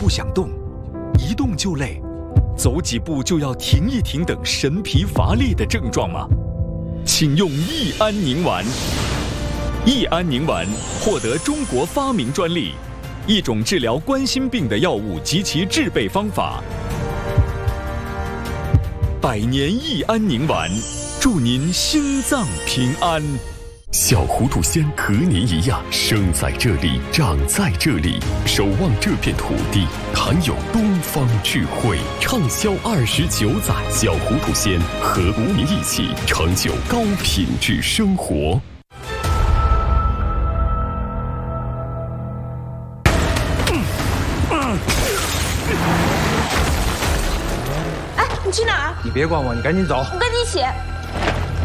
不想动，一动就累，走几步就要停一停等神疲乏力的症状吗？请用益安宁丸。益安宁丸获得中国发明专利，一种治疗冠心病的药物及其制备方法。百年益安宁丸，祝您心脏平安。 小糊涂仙和您一样，生在这里，长在这里，守望这片土地，含有东方智慧，畅销29载。小糊涂仙和您一起成就高品质生活。 哎，你去哪儿？ 你别管我，你赶紧走。 我跟你一起。